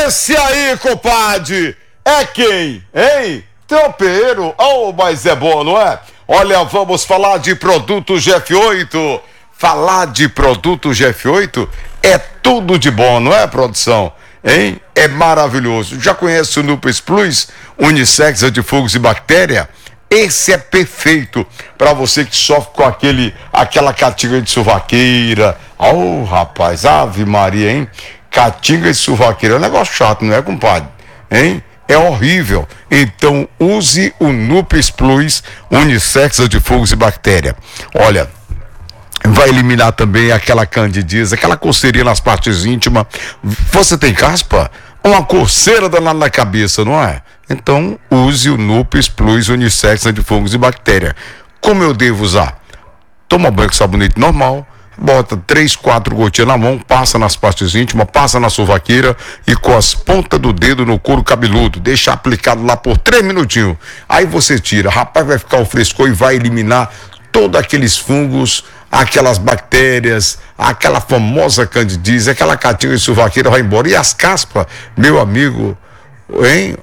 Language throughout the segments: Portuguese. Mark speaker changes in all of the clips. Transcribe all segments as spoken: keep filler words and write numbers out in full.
Speaker 1: Esse aí, compadre, é quem, hein? Tropeiro. Oh, mas é bom, não é? Olha, vamos falar de produto G F oito. Falar de produto G F oito é tudo de bom, não é, produção? Hein? É maravilhoso. Já conhece o Nupes Plus, unissex antifungos e bactéria? Esse é perfeito para você que sofre com aquele, aquela catinga de suvaqueira. Oh, rapaz, ave Maria, hein? Catinga de suvaqueira é um negócio chato, não é, compadre? Hein? É horrível. Então, use o Nupes Plus, unissex antifungos e bactéria. Olha, vai eliminar também aquela candidíase, aquela coceirinha nas partes íntimas. Você tem caspa? Uma coceira danada na cabeça, não é? Então, use o Nupes Plus unissex antifungos e bactéria. Como eu devo usar? Toma banho com sabonete normal, bota três, quatro gotinhas na mão, passa nas partes íntimas, passa na sovaqueira e com as pontas do dedo no couro cabeludo. Deixa aplicado lá por três minutinhos. Aí você tira. Rapaz, vai ficar o frescor e vai eliminar todos aqueles fungos, aquelas bactérias, aquela famosa candidíase, aquela catinga de suvaqueira vai embora. E as caspas, meu amigo, hein?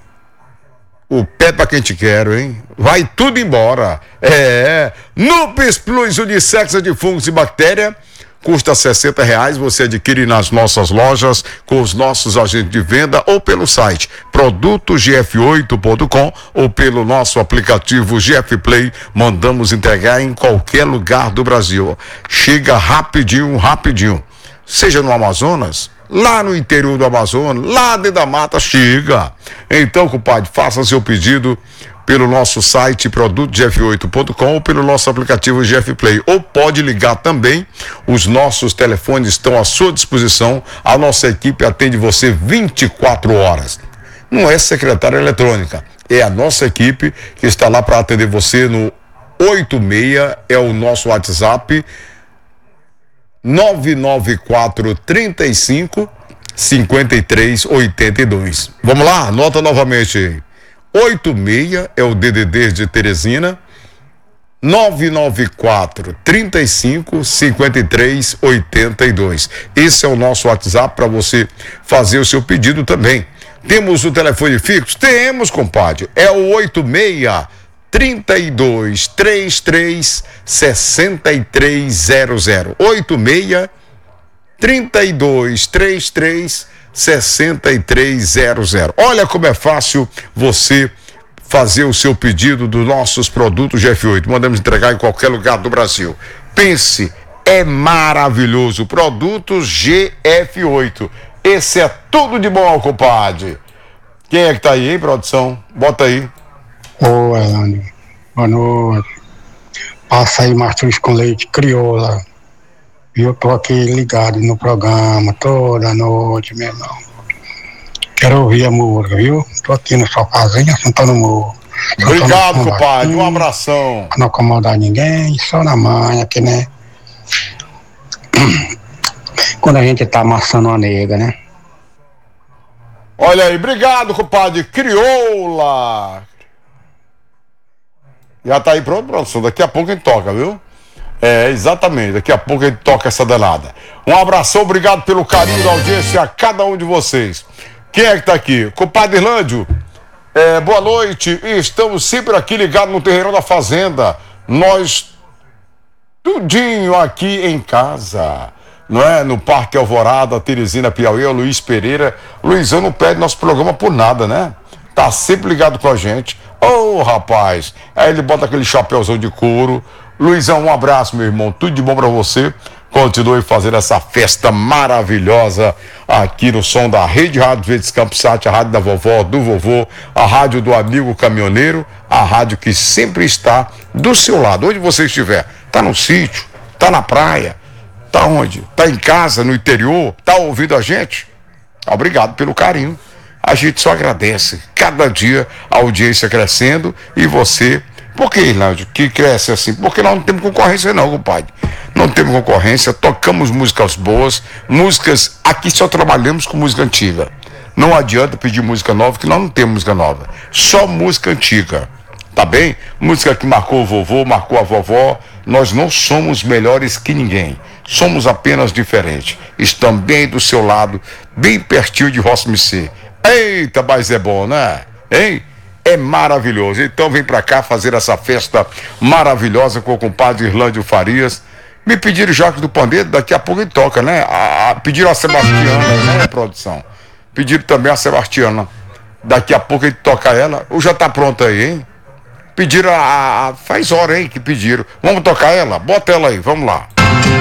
Speaker 1: O pé pra quem te quero, hein? Vai tudo embora. É, Nupes Plus unissex de fungos e bactéria, custa sessenta reais, você adquire nas nossas lojas, com os nossos agentes de venda ou pelo site produto g f oito ponto com ou pelo nosso aplicativo G F Play. Mandamos entregar em qualquer lugar do Brasil. Chega rapidinho, rapidinho. Seja no Amazonas, lá no interior do Amazonas, lá dentro da mata, chega. Então, compadre, faça seu pedido pelo nosso site produto g f oito ponto com ou pelo nosso aplicativo G F Play. Ou pode ligar também, os nossos telefones estão à sua disposição, a nossa equipe atende você vinte e quatro horas. Não é secretária eletrônica, é a nossa equipe que está lá para atender você no oito seis, é o nosso WhatsApp, nove nove quatro, três cinco, cinco três oito dois. Vamos lá, anota novamente aí. oito seis é o D D D de Teresina, nove nove quatro, três cinco, cinco três oito dois. Esse é o nosso WhatsApp para você fazer o seu pedido também. Temos o telefone fixo? Temos, compadre. É o oito seis, trinta e dois, trinta e três, sessenta e três zero zero. oito seis, trinta e dois, trinta e três, sessenta e três zero zero. Olha como é fácil você fazer o seu pedido dos nossos produtos G F oito. Mandamos entregar em qualquer lugar do Brasil. Pense, é maravilhoso. Produtos G F oito. Esse é tudo de bom, compadre. Quem é que tá aí, hein, produção? Bota aí.
Speaker 2: Ô, Elânio, boa noite. Passa aí mastruz com leite crioula. Eu tô aqui ligado no programa toda noite, meu irmão. Quero ouvir a música, viu? Tô aqui no sofazinho, sentando no morro.
Speaker 1: Obrigado, compadre. Um abração.
Speaker 2: Pra não incomodar ninguém, só na manhã aqui, né? Quando a gente tá amassando uma nega, né?
Speaker 1: Olha aí, obrigado, compadre. Crioula. Já tá aí pronto, produção. Daqui a pouco a gente toca, viu? É, exatamente. Daqui a pouco a gente toca essa danada. Um abração, obrigado pelo carinho da audiência a cada um de vocês. Quem é que tá aqui? Compadre Irlândio, é, boa noite. Estamos sempre aqui ligados no Terreirão da Fazenda. Nós, tudinho aqui em casa. Não é? No Parque Alvorada, Teresina, Piauí, o Luiz Pereira. Luizão não perde nosso programa por nada, né? Tá sempre ligado com a gente. Ô, oh, rapaz, aí ele bota aquele chapéuzão de couro. Luizão, um abraço, meu irmão, tudo de bom pra você. Continue fazendo essa festa maravilhosa aqui no som da Rede Rádio Verdes Campos Sat, a rádio da vovó, do vovô, a rádio do amigo caminhoneiro, a rádio que sempre está do seu lado, onde você estiver. Tá no sítio, tá na praia, tá onde? Tá em casa, no interior, tá ouvindo a gente? Obrigado pelo carinho. A gente só agradece. Cada dia a audiência crescendo e você... Por que, Irlândio, que cresce assim? Porque nós não temos concorrência não, compadre. Não temos concorrência, tocamos músicas boas, músicas... Aqui só trabalhamos com música antiga. Não adianta pedir música nova, que nós não temos música nova. Só música antiga, tá bem? Música que marcou o vovô, marcou a vovó. Nós não somos melhores que ninguém. Somos apenas diferentes. Estamos bem do seu lado, bem pertinho de Rossmicê. Eita, mas é bom, né? Hein? É maravilhoso. Então vem pra cá fazer essa festa maravilhosa com o compadre Irlândio Farias. Me pediram Jacques do Pandeiro, daqui a pouco ele toca, né? A, a, pediram a Sebastiana, né, produção? Pediram também a Sebastiana. Daqui a pouco ele toca ela. Ou já tá pronta aí, hein? Pediram a, a. Faz hora, hein, que pediram. Vamos tocar ela? Bota ela aí, vamos lá.